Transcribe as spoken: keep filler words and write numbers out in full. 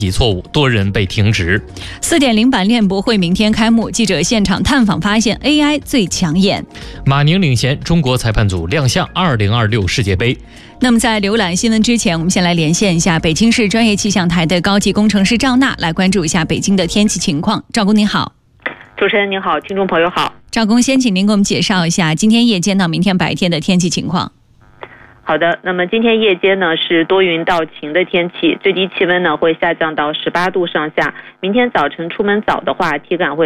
错误，多人被停职。 四点零版练博会明天开幕，记者现场探访发现 A I 最抢眼。 马宁领衔，中国裁判组亮相二零二六世界杯。 那么在浏览新闻之前，我们先来连线一下北京市专业气象台的高级工程师赵娜，来关注一下北京的天气情况。赵工您好。 主持人您好，听众朋友好。 赵工，先请您给我们介绍一下今天夜间到明天白天的天气情况。 好的，那么今天夜间呢是多云到晴的天气，最低气温呢会下降到十八度上下。明天早晨出门早的话，体感会